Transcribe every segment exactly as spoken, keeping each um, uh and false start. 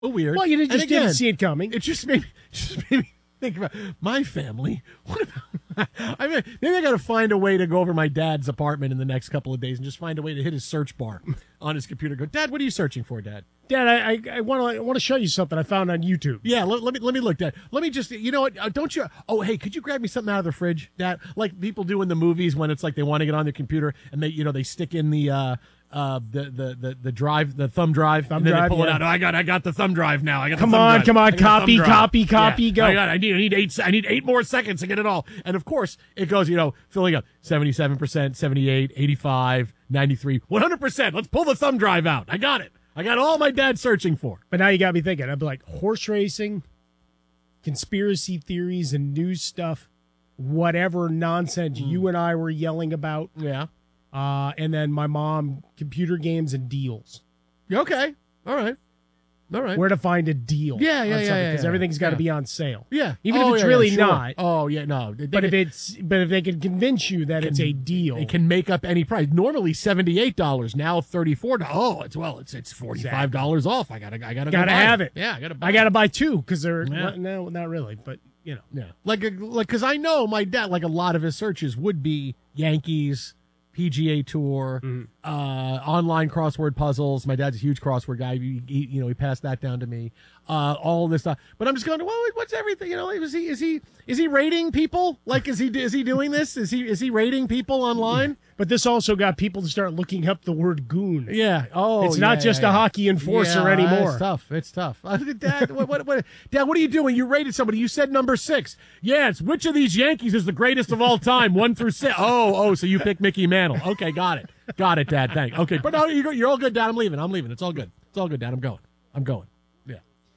weird. Well, you didn't- And just didn't see it coming. It just made me, just made me think about my family. What about? I mean, maybe I got to find a way to go over my dad's apartment in the next couple of days and just find a way to hit his search bar on his computer. Go, Dad, what are you searching for, Dad? Dad, I I, I want to I want to show you something I found on YouTube. Yeah, let, let me let me look, Dad. Let me just, you know what? Uh, don't you? Oh, hey, could you grab me something out of the fridge, Dad? Like people do in the movies when it's like they want to get on their computer and they, you know, they stick in the. Uh, Uh, the, the the the drive, the thumb drive, Thumb and then drive, they pull yeah. it out. Oh, I got I got the thumb drive now. I got the Come thumb on, drive. come on, I got the copy, thumb drive. copy, copy, Yeah. go. I got. I need. I need eight. I need eight more seconds to get it all. And of course, it goes. You know, filling up seventy-seven percent, seventy-eight, eighty-five, ninety-three, one hundred percent. Let's pull the thumb drive out. I got it. I got all my dad's searching for. But now you got me thinking. I'd be like horse racing, conspiracy theories, and news stuff, whatever nonsense Mm. you and I were yelling about, Yeah. uh, and then my mom, computer games and deals. Okay. All right. All right. Where to find a deal? Yeah, yeah, yeah, yeah, Because yeah. everything's got to Yeah. be on sale. Yeah. Even Oh, if it's yeah, really yeah, sure. not. Oh yeah. No. They, But they, if it's but if they can convince you that it's a deal, It can make up any price. Normally seventy-eight dollars, now thirty-four dollars. Oh, it's well, it's it's forty-five dollars off. I gotta I gotta go gotta buy have it. Yeah, I gotta buy I got to buy two because they're Yeah. well, no, not really, but you know. Yeah, like like because I know my dad, like a lot of his searches would be Yankees, P G A Tour, Mm-hmm. uh, online crossword puzzles. My dad's a huge crossword guy. He, he, you know, he passed that down to me. Uh, all this stuff. But I'm just going, well, what's everything? You know, is he is he is he rating people? Like, is he is he doing this? Is he is he rating people online? But this also got people to start looking up the word goon. Yeah. Oh, It's not yeah, just yeah, a yeah. hockey enforcer Yeah, anymore. It's tough. It's tough. Uh, Dad, what, what, what, Dad, what are you doing? You rated somebody. You said number six. Yeah, it's which of these Yankees is the greatest of all time? One through six. Oh, oh, so you picked Mickey Mantle. Okay, got it. Got it, Dad. Thanks. Okay, but no, you're, you're all good, Dad. I'm leaving. I'm leaving. It's all good. It's all good, Dad. I'm going. I'm going. Yeah.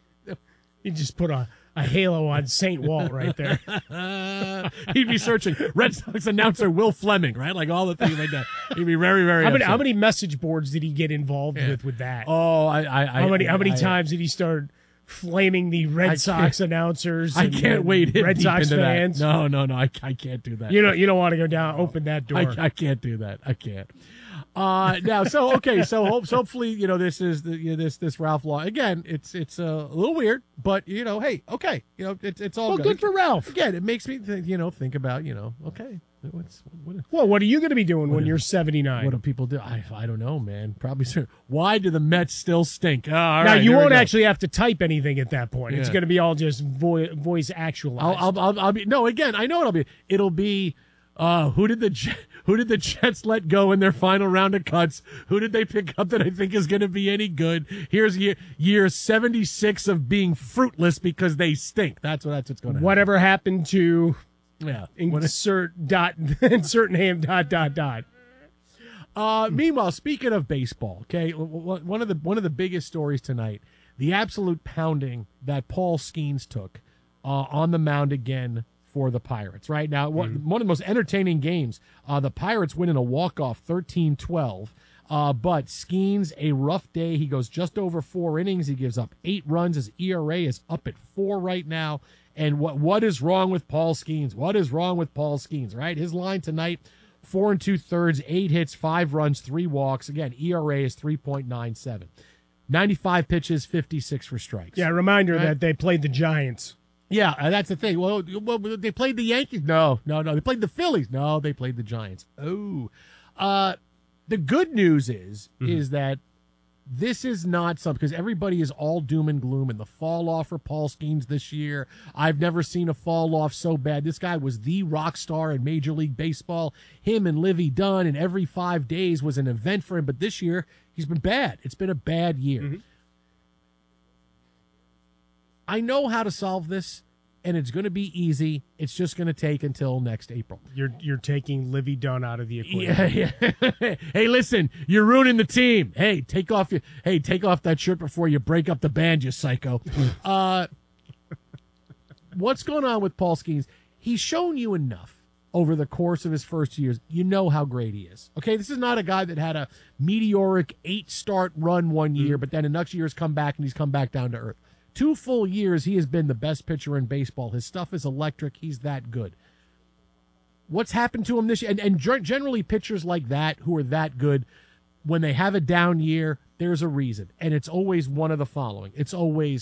You just put a, a halo on Saint Walt right there. Uh, he'd be searching Red Sox announcer Will Fleming, right? Like all the things like that. He'd be very, very How many upset. how many message boards did he get involved Yeah. with with that? Oh, I, I, I how many how many I, times did he start flaming the Red I Sox can't- announcers? I and- can't and wait hit Red deep Sox into fans. that. No, no, no. I, I can't do that. You don't you don't want to go down open that door. I, I can't do that. I can't. Uh, now, so okay, so hope, so hopefully, you know, this is the you know, this this Ralph Law again. It's it's uh, a little weird, but you know, hey, okay, you know, it's it's all well, good. good for Ralph. Again, it makes me think, you know think about you know, okay, what's what, Well, what are you going to be doing when do- you're seventy-nine? what do people do? I I don't know, man. Probably. Certain. Why do the Mets still stink? Oh, all now right, you here we won't go. actually have to type anything at that point. It's Yeah. going to be all just vo- voice actualized. I'll, I'll I'll I'll be no again. I know it'll be. It'll be. Uh, who did the Jet- who did the Jets let go in their final round of cuts? Who did they pick up that I think is going to be any good? Here's year year seventy-six of being fruitless because they stink. That's what that's what's going to happen. Whatever happened to Yeah. insert dot insert name dot dot dot. Uh, meanwhile, speaking of baseball, okay, w- w- one of the one of the biggest stories tonight, the absolute pounding that Paul Skeens took uh, on the mound again for the Pirates. Right now, one, one of the most entertaining games. Uh, the Pirates win in a walk-off, thirteen twelve. Uh, but Skeens, a rough day. He goes just over four innings. He gives up eight runs. His E R A is up at four right now. And what what is wrong with Paul Skeens? What is wrong with Paul Skeens? Right, his line tonight. Four and two thirds, eight hits, five runs, three walks. Again, E R A is three point nine seven. ninety-five pitches, fifty-six for strikes. Yeah, reminder Right. that they played the Giants. Yeah, uh, that's the thing. Well, well, they played the Yankees. No, no, no. They played the Phillies. No, they played the Giants. Oh. Uh, the good news is, is that this is not something, because everybody is all doom and gloom, and the fall off for Paul Skeens this year. I've never seen a fall off so bad. This guy was the rock star in Major League Baseball. Him and Livy Dunn, and every five days was an event for him. But this year, he's been bad. It's been a bad year. Mm-hmm. I know how to solve this, and it's going to be easy. It's just going to take until next April. You're you're taking Livy Dunn out of the equation. Yeah, yeah. Hey, listen, you're ruining the team. Hey, take off your hey, take off that shirt before you break up the band, you psycho. uh, what's going on with Paul Skeens? He's shown you enough over the course of his first years. You know how great he is. Okay, this is not a guy that had a meteoric eight-start run one year, but then the next year's come back and he's come back down to earth. Two full years, he has been the best pitcher in baseball. His stuff is electric. He's that good. What's happened to him this year? And, and generally, pitchers like that who are that good, when they have a down year, there's a reason. And it's always one of the following. It's always